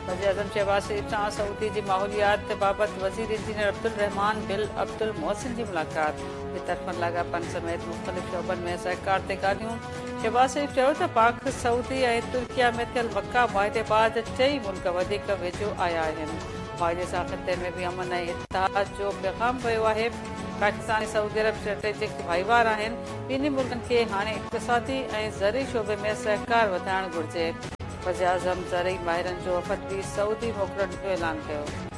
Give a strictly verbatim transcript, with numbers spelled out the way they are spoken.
वज़ीर-ए-आज़म शहबाज शरीफ सां सऊदी जी माहौलियात बाबति वज़ीर इंजीनियर अब्दुल रहमान बिल अब्दुल मोहसिन जी मुलाक़ात। तरफ़नि लाॻापनि समेत मुख़्तलिफ़ शोबनि में सहकार ते ॻाल्हियूं। शहबाज शरीफ चयो त पाक सऊदी ऐं तुर्किया में थियल मक्का मुआहिदे बाद टई मुल्क वधीक वेझो आया आहिनि। मुआहिदे सां ख़िते में बि अमन ऐं इत्तेहाद जो पैगाम वियो आहे। पाकिस्तान ऐं सऊदी अरब स्ट्रेटेजिक भाईवार आहिनि। ॿिन्ही मुल्कनि खे हाणे इक़्तिसादी ऐं ज़रई शोबे में सहकार वधाइणु घुरिजे। वज़ीर-ए-आज़म ज़रई माहिरनि जो वफ़द बि सऊदी मोकिलण जो ऐलान कयो।